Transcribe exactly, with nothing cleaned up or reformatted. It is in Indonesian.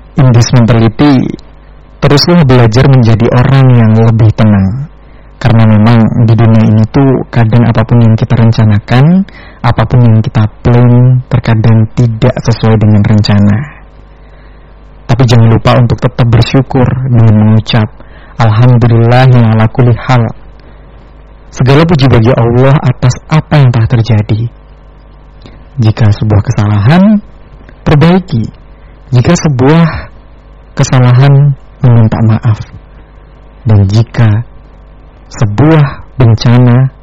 in this mentality, teruslah belajar menjadi orang yang lebih tenang. Karena memang di dunia ini tuh kadang apapun yang kita rencanakan, apapun yang kita plan, terkadang tidak sesuai dengan rencana. Tapi jangan lupa untuk tetap bersyukur dengan mengucap alhamdulillah yang ala kulli hal. Segala puji bagi Allah atas apa yang telah terjadi. Jika sebuah kesalahan, perbaiki. Jika sebuah kesalahan, meminta maaf. Dan jika sebuah bencana,